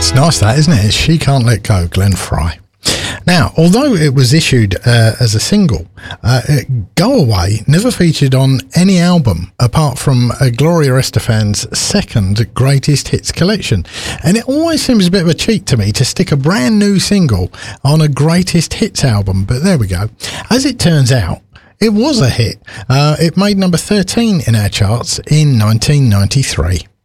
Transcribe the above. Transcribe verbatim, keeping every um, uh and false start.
It's nice that, isn't it? It's She Can't Let Go, Glenn Fry. Now, although it was issued uh, as a single, uh, Go Away never featured on any album apart from uh, Gloria Estefan's second Greatest Hits collection. And it always seems a bit of a cheat to me to stick a brand new single on a Greatest Hits album, but there we go. As it turns out, it was a hit. Uh, it made number thirteen in our charts in nineteen ninety-three.